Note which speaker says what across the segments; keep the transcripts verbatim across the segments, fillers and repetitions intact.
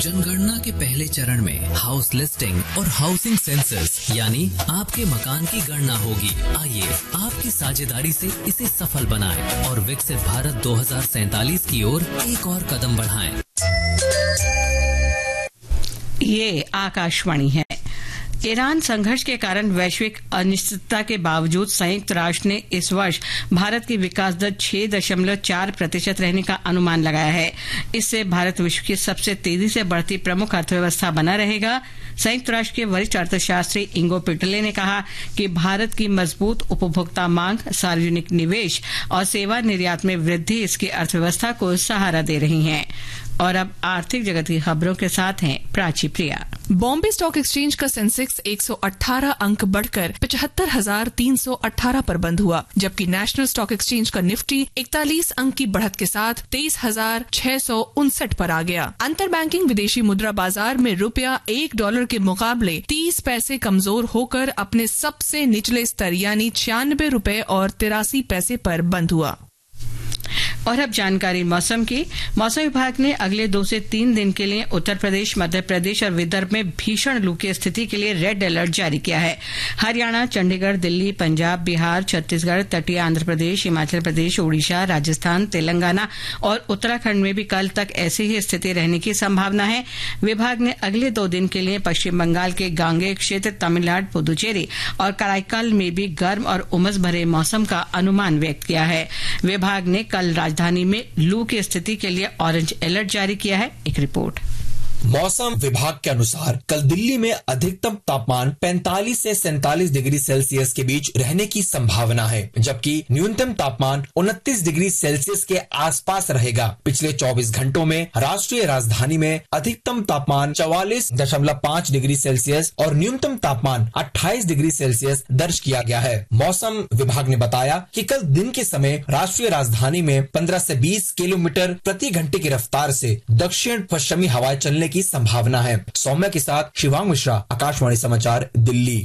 Speaker 1: जनगणना के पहले चरण में हाउस लिस्टिंग और हाउसिंग सेंसस यानी आपके मकान की गणना होगी। आइए आपकी साझेदारी से इसे सफल बनाएं और विकसित भारत दो हज़ार सैंतालीस की ओर एक और कदम बढ़ाएं।
Speaker 2: ये आकाशवाणी है। ईरान संघर्ष के कारण वैश्विक अनिश्चितता के बावजूद संयुक्त राष्ट्र ने इस वर्ष भारत की विकास दर छह दशमलव चार प्रतिशत रहने का अनुमान लगाया है। इससे भारत विश्व की सबसे तेजी से बढ़ती प्रमुख अर्थव्यवस्था बना रहेगा। संयुक्त राष्ट्र के वरिष्ठ अर्थशास्त्री इंगो पिटले ने कहा कि भारत की मजबूत उपभोक्ता मांग, सार्वजनिक निवेश और सेवा निर्यात में वृद्धि इसकी अर्थव्यवस्था को सहारा दे रही है। और अब आर्थिक जगत की खबरों के साथ हैं प्राची प्रिया।
Speaker 3: बॉम्बे स्टॉक एक्सचेंज का सेंसेक्स एक सौ अठारह अंक बढ़कर पचहत्तर हजार तीन सौ अठारह पर बंद हुआ, जबकि नेशनल स्टॉक एक्सचेंज का निफ्टी इकतालीस अंक की बढ़त के साथ तेईस हजार छह सौ उनसठ पर आ गया। अंतर बैंकिंग विदेशी मुद्रा बाजार में रुपया एक डॉलर के मुकाबले तीस पैसे कमजोर होकर अपने सबसे निचले स्तर यानी छियानबे रुपए और तिरासी पैसे पर बंद हुआ।
Speaker 2: और अब जानकारी मौसम की। मौसम विभाग ने अगले दो से तीन दिन के लिए उत्तर प्रदेश, मध्य प्रदेश और विदर्भ में भीषण लू की स्थिति के लिए रेड अलर्ट जारी किया है। हरियाणा, चंडीगढ़, दिल्ली, पंजाब, बिहार, छत्तीसगढ़, तटीय आंध्र प्रदेश, हिमाचल प्रदेश, ओडिशा, राजस्थान, तेलंगाना और उत्तराखंड में भी कल तक ऐसी ही स्थिति रहने की संभावना है। विभाग ने अगले दो दिन के लिए पश्चिम बंगाल के गांगेय क्षेत्र, तमिलनाडु, पुदुचेरी और कराईकल में भी गर्म और उमस भरे मौसम का अनुमान व्यक्त किया है। विभाग ने कल राजधानी में लू की स्थिति के लिए ऑरेंज अलर्ट जारी किया है। एक रिपोर्ट।
Speaker 4: मौसम विभाग के अनुसार कल दिल्ली में अधिकतम तापमान पैंतालीस से सैंतालीस डिग्री सेल्सियस के बीच रहने की संभावना है, जबकि न्यूनतम तापमान उनतीस डिग्री सेल्सियस के आसपास रहेगा। पिछले चौबीस घंटों में राष्ट्रीय राजधानी में अधिकतम तापमान चौवालीस दशमलव पाँच डिग्री सेल्सियस और न्यूनतम तापमान अट्ठाईस डिग्री सेल्सियस दर्ज किया गया है। मौसम विभाग ने बताया कि कल दिन के समय राष्ट्रीय राजधानी में पंद्रह से बीस किलोमीटर प्रति घंटे की रफ्तार से दक्षिण पश्चिमी हवाएं चलने की संभावना है। सौम्य के साथ शिवांग मिश्रा, आकाशवाणी समाचार, दिल्ली।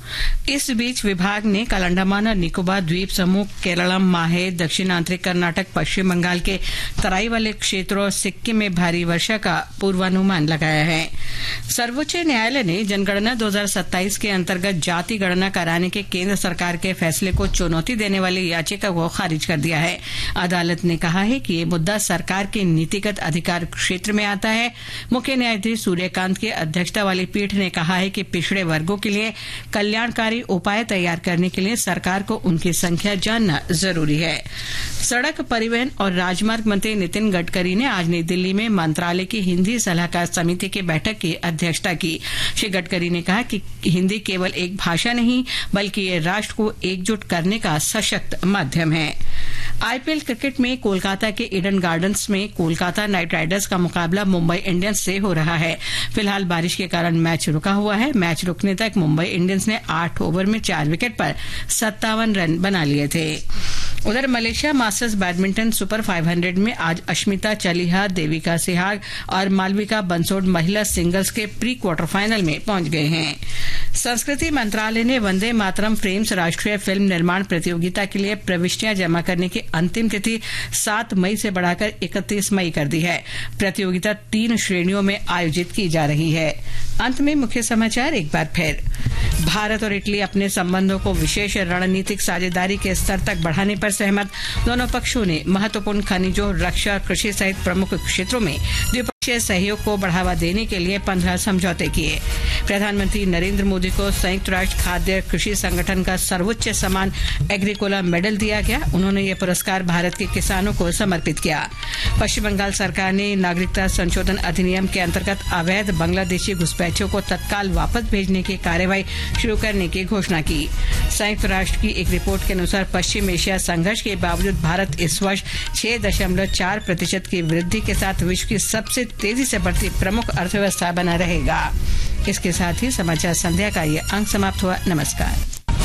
Speaker 2: इस बीच विभाग ने कल अंडमान और निकोबार द्वीप समूह, केरलम, माहे, दक्षिण आंतरिक कर्नाटक, पश्चिम बंगाल के तराई वाले क्षेत्रों और सिक्किम में भारी वर्षा का पूर्वानुमान लगाया है। सर्वोच्च न्यायालय ने जनगणना दो हज़ार सत्ताईस के अंतर्गत जाति गणना कराने के केंद्र सरकार के फैसले को चुनौती देने वाली याचिका को खारिज कर दिया है। अदालत ने कहा है कि ये मुद्दा सरकार के नीतिगत अधिकार क्षेत्र में आता है। मुख्य न्यायाधीश सूर्यकांत की अध्यक्षता वाली पीठ ने कहा है कि पिछड़े वर्गों के लिए कल्याणकारी उपाय तैयार करने के लिए सरकार को उनकी संख्या जानना जरूरी है। सड़क परिवहन और राजमार्ग मंत्री नितिन गडकरी ने आज नई दिल्ली में मंत्रालय की हिंदी सलाहकार समिति की बैठक की अध्यक्षता की। श्री गडकरी ने कहा कि हिंदी केवल एक भाषा नहीं बल्कि ये राष्ट्र को एकजुट करने का सशक्त माध्यम है। आईपीएल क्रिकेट में कोलकाता के ईडन गार्डन्स में कोलकाता नाइट राइडर्स का मुकाबला मुंबई इंडियंस से हो रहा है। फिलहाल बारिश के कारण मैच रुका हुआ है। मैच रुकने तक मुंबई इंडियंस ने आठ ओवर में चार विकेट पर सत्तावन रन बना लिए थे। उधर मलेशिया मास्टर्स बैडमिंटन सुपर पाँच सौ में आज अश्मिता चालिहा, देविका सिहाग और मालविका बंसोड महिला सिंगल्स के प्री क्वार्टर फाइनल में पहुंच गए हैं। संस्कृति मंत्रालय ने वंदे मातरम फ्रेम्स राष्ट्रीय फिल्म निर्माण प्रतियोगिता के लिए प्रविष्टियां जमा करने की अंतिम तिथि सात मई से बढ़ाकर इकतीस मई कर दी है। प्रतियोगिता तीन श्रेणियों में आयोजित की जा रही है। अंत में मुख्य समाचार एक बार फिर। भारत और इटली अपने संबंधों को विशेष रणनीतिक साझेदारी के स्तर तक बढ़ाने पर सहमत। दोनों पक्षों ने महत्वपूर्ण खनिजों, रक्षा और कृषि सहित प्रमुख क्षेत्रों में द्विपक्षीय सहयोग को बढ़ावा देने के लिए पंद्रह समझौते किए। प्रधानमंत्री नरेंद्र मोदी को संयुक्त राष्ट्र खाद्य कृषि संगठन का सर्वोच्च सम्मान एग्रीकोला मेडल दिया गया। उन्होंने ये पुरस्कार भारत के किसानों को समर्पित किया। पश्चिम बंगाल सरकार ने नागरिकता संशोधन अधिनियम के अंतर्गत अवैध बांग्लादेशी घुसपैठियों को तत्काल वापस भेजने की कार्यवाही शुरू करने की घोषणा की। संयुक्त राष्ट्र की एक रिपोर्ट के अनुसार पश्चिम एशिया संघर्ष के बावजूद भारत इस वर्ष छह दशमलव चार प्रतिशत की वृद्धि के साथ विश्व की सबसे तेजी से बढ़ती प्रमुख अर्थव्यवस्था बना रहेगा। इसके साथ ही समाचार संध्या का ये अंक समाप्त हुआ। नमस्कार।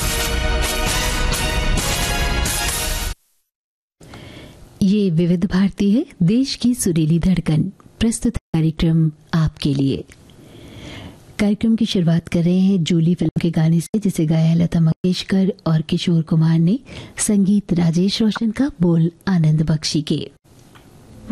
Speaker 5: ये विविध भारती है, देश की सुरीली धड़कन। प्रस्तुत कार्यक्रम आपके लिए। कार्यक्रम की शुरुआत कर रहे हैं जूली फिल्म के गाने से, जिसे गाया है लता मंगेशकर और किशोर कुमार ने। संगीत राजेश रोशन का, बोल आनंद बख्शी के।